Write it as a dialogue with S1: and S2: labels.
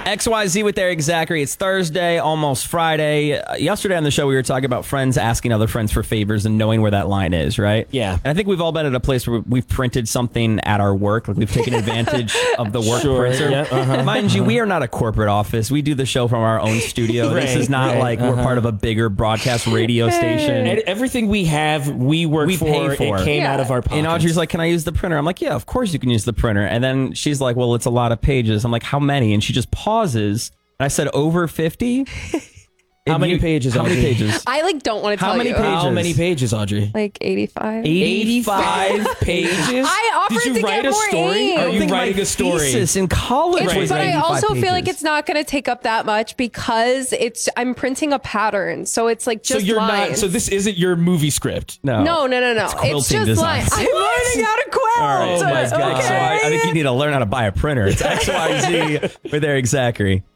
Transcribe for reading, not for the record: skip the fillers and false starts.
S1: XYZ with Eric Zachary. It's Thursday, almost Friday. Yesterday on the show, we were talking about friends asking other friends for favors and knowing where that line is, right?
S2: Yeah.
S1: And I think we've all been at a place where we've printed something at our work. Like we've taken advantage of the work printer.
S2: Yeah,
S1: Mind you, we are not a corporate office. We do the show from our own studio. This is not like we're part of a bigger broadcast radio station.
S2: And everything we have, we work
S1: pay for.
S2: It came out of our pockets.
S1: And Audrey's like, can I use the printer? I'm like, yeah, of course you can use the printer. And then she's like, well, it's a lot of pages. I'm like, how many? And she just pauses. And I said, over 50?
S2: How many pages,
S1: How many
S2: Audrey?
S1: pages?
S3: I don't want to tell
S1: How many
S3: you.
S1: pages?
S2: How many pages, Audrey?
S3: Like 85.
S2: 85 pages?
S3: I offered
S2: Did you
S3: to
S2: write
S3: get
S2: a
S3: more
S2: story?
S3: ink.
S2: Are
S1: I
S2: you
S1: think
S2: writing
S1: my
S2: a story?
S1: thesis in college
S3: But
S1: was
S3: I
S1: 95
S3: also feel like
S1: pages.
S3: it's not going to take up that much because I'm printing a pattern. So it's like just
S2: So you're
S3: lines.
S2: not. So this isn't your movie script.
S1: No.
S3: No. It's
S1: quilting
S3: just
S1: designs.
S3: lines. I'm learning how to quilt.
S1: All right,
S2: Oh my God.
S1: I think you need to learn how to buy a printer. It's XYZ with Eric Zachary.